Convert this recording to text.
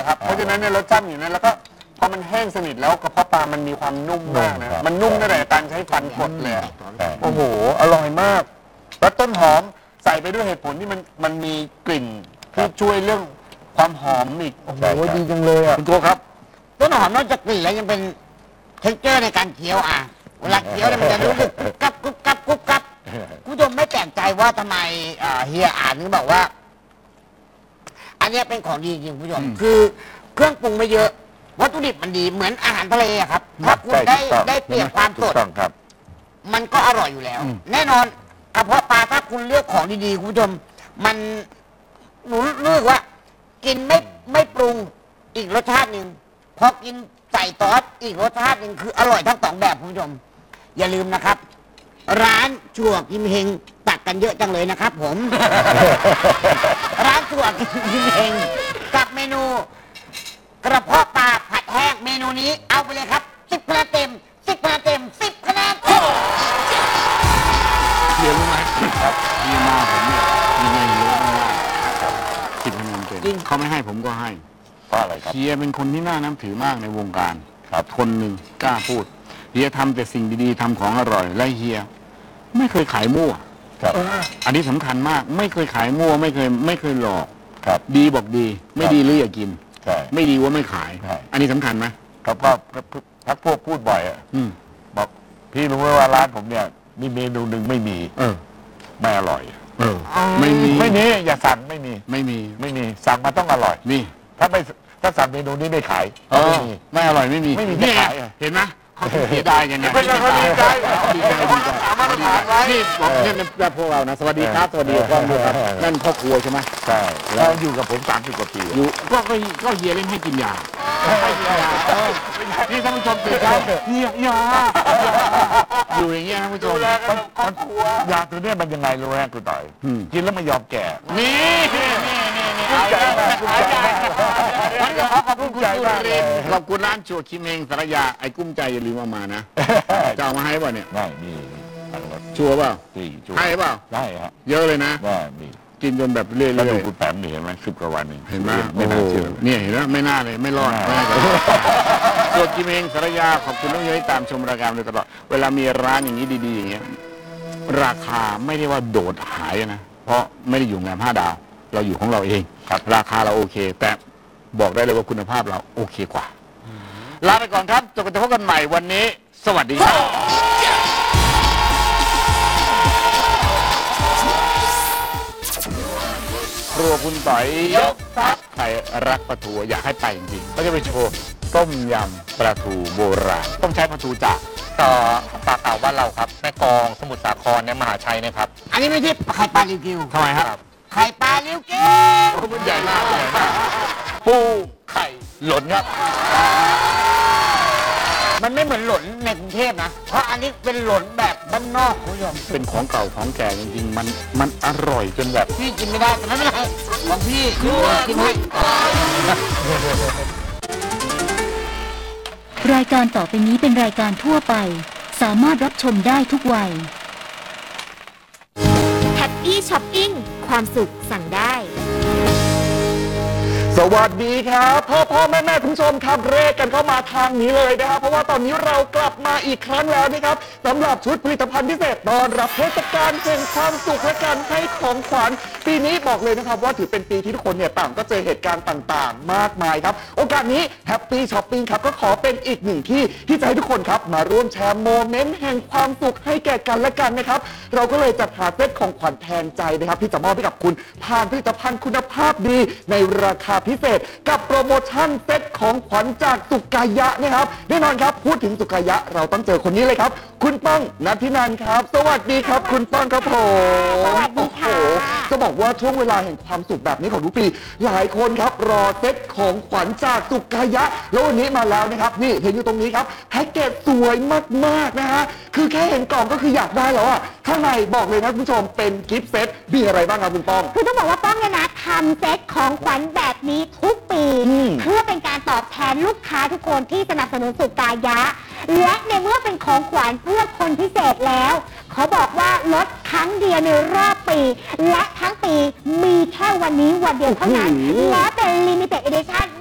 ครับเพราะฉะนั้นเนี่ยรสชาติอย่างนั้นแล้วก็พอมันแห้งสนิทแล้วกระเพาะปลามันมีความนุ่มมากนะมันนุ่มตั้งแต่การใช้ฟันกดเลยโอ้โหอร่อยมากแล้วต้นหอมใส่ไปด้วยเหตุผลที่มันมีกลิ่นที่ช่วยเรื่องความหอมอีกโอ้โหดีจังเลยอ่ะคุณโกครับต้นหอมนอกจากกลิ่นแล้วยังเป็นเทคเจอร์ในการเคี้ยวเวลาเคี้ยวเนี่ยมันจะรู้สึกกับกุ๊บกับกุ๊บกับคุณผู้ชมไม่แปลกใจว่าทำไมเฮียอ่านถึงบอกว่า อันนี้เป็นของดีจริงคุณผู้ชมคือเครื่องปรุงไม่เยอะวัตถุดิบมันดีเหมือนอาหารทะเลครับถ้าคุณได้เปรียบความสดมันก็อร่อยอยู่แล้วแน่นอนกระเพาะปลาถ้าคุณเลือกของดีๆคุณผู้ชมมันหนูเลือกว่า กินไม่ปรุงอีกรสชาติหนึ่งพอกินใส่ซอสอีกรสชาติหนึ่งคืออร่อยทั้งสองแบบคุณผู้ชมอย่าลืมนะครับ ร้านจั่วกิมเฮงตักกันเยอะจังเลยนะครับผม ร้านจั่วกิมเฮงกับเมนูกระเพาะปลาผัดแห้งเมนูนี้เอาไปเลยครับ10 คะแนนเต็ม10 คะแนนเต็ม10 คะแนนเต็มเฮียรู้ไหมครับเฮียมาผมเนี่ยยังไงเยอะมาก10 คะแนนเต็มเขาไม่ให้ผมก็ให้เพราะอะไรครับเฮียเป็นคนที่น่านับถือมากในวงการครับคนหนึ่งกล้าพูดเฮียทำแต่สิ่งดีๆทำของอร่อยและเฮียไม่เคยขายมั่วครับอันนี้สำคัญมากไม่เคยขายมั่วไม่เคยหลอกครับดีบอกดีไม่ดีหรืออย่ากินไม่ดีว่าไม่ขายอันนี้สำคัญไหมครับก็พักพวกพูดบ่อยอ่ะบอกพี่รู้ไหมว่าร้านผมเนี่ยมีเมนูหนึ่งไม่มีไม่อร่อยไม่มีอย่าสั่งไม่มีสั่งมาต้องอร่อยนี่ถ้าสั่งเมนูนี้ไม่ขายไม่อร่อยไม่มีนี่เห็นไหมเขาเสียดายกันไงไม่ใช่เขาดีใจนี่บอกเนี่ยเป็นพวกเรานะสวัสดีครับสวัสดีพ่อครัวครับนั่นพ่อครัวใช่ไหมใช่แล้วอยู่กับผม30 กว่าปีอยู่ก็เฮียเล่นให้กินยานี่ท่านผู้ชมตื่นเช้าเฮียยาอยู่อย่างเงี้ยท่านผู้ชมยาตัวนี้มันยังไงรู้ไหมคุณต่อยกินแล้วไม่ยอมแก่นี่ขอบคุณใจมากเลยขอบคุณร้านจั่วคิมเฮงสารยาไอ้กุ้มใจอย่าลืมเอามานะจะเอามาให้ป่ะเนี่ยได้มีชัวร์เปล่าให้เปล่าได้ฮะเยอะเลยนะได้มีกินจนแบบเรื่อยๆแล้วดูคุณแปมเห็นไหม10 กว่าวันเห็นไหมไม่น่าเชื่อเนี่ยเห็นไหมไม่น่าเลยไม่รอดจั่วคิมเฮงสารยาขอบคุณน้องเยอะที่ตามชมรายการโดยตลอดเวลามีร้านอย่างนี้ดีๆอย่างเงี้ยราคาไม่ได้ว่าโดดหายนะเพราะไม่ได้อยู่โรงแรม5 ดาวเราอยู่ของเราเองราคาเราโอเคแต่บอกได้เลยว่าคุณภาพเราโอเคกว่าลาไปก่อนครับจนกว่าจะพบกันใหม่วันนี้สวัสดีครับครัวคุณต่อยยกทัพใครรักปลาทูอยากให้ไปจริงๆก็จะไปโชว์ต้มยำปลาทูโบราณต้องใช้ปลาทูจากต่อปลาเก่าบ้านเราครับแม่กองสมุทรสาครเนี่ยมหาชัยนะครับอันนี้ไม่ใช่ไข่ปลาลิวกิวทำไมครับไข่ปลาลิวกิวมันใหญ่มากปูไข่หล่นครับมันไม่เหมือนหล่นในกรุงเทพนะเพราะอันนี้เป็นหล่นแบบบ้านนอกคุณผู้ชมเป็นของเก่าของแก่จริงๆมันอร่อยจนแบบพี่กินไม่ได้แต่ไม่เป็นไรของพี่กินให้รายการต่อไปนี้เป็นรายการทั่วไปสามารถรับชมได้ทุกวัยแฮปปี้ช้อปปิ้งความสุขสั่งได้สวัสดีครับพ่อแม่คุณผู้ชมครับเร่กันเข้ามาทางนี้เลยนะครับเพราะว่าตอนนี้เรากลับมาอีกครั้งแล้วนะครับสำหรับชุดผลิตภัณฑ์พิเศษต้อนรับเทศกาลแห่งความสุขและการให้ของขวัญปีนี้บอกเลยนะครับว่าถือเป็นปีที่ทุกคนเนี่ยต่างก็เจอเหตุการณ์ต่างๆมากมายครับโอกาสนี้แฮปปี้ช้อปปิ้งครับก็ขอเป็นอีกหนึ่งที่จะให้ทุกคนครับมาร่วมแชร์โมเมนต์แห่งความสุขให้แก่กันและกันนะครับเราก็เลยจัดหาเซตของขวัญแทนใจนะครับที่จะมอบให้กับคุณผ่านผลิตภัณฑ์คุณภาพดีในราคาพิเศษกับโปรโมชั่นเซตของขวัญจากสุกายะนะครับแน่นอนครับพูดถึงสุกายะเราต้องเจอคนนี้เลยครับคุณป้องณัฐินันท์ครับสวัสดีครับคุณป้องครับผมสวัสดีค่ะจะบอกว่าช่วงเวลาแห่งความสุขแบบนี้ของทุกปีหลายคนครับรอเซตของขวัญจากสุกายะแล้ววันนี้มาแล้วนะครับนี่เห็นอยู่ตรงนี้ครับแพ็กเกจสวยมากๆนะฮะคือแค่เห็นกล่องก็คืออยากได้แล้วอ่ะข้างในบอกเลยนะคุณผู้ชมเป็นกิฟต์เซตมีอะไรบ้างครับคุณป้องคือต้องบอกว่าป้องเนี่ยนะทำเซตของขวัญแบบนี้ทุกปีเพื่อเป็นการตอบแทนลูกค้าทุกคนที่สนับสนุนสุกายะและในเมื่อเป็นของขวัญเพื่อคนพิเศษแล้วเขาบอกว่าลดครั้งเดียวในรอบปีและทั้งปีมีแค่วันนี้วันเดียวเท่านั้นและเป็น Limited Edition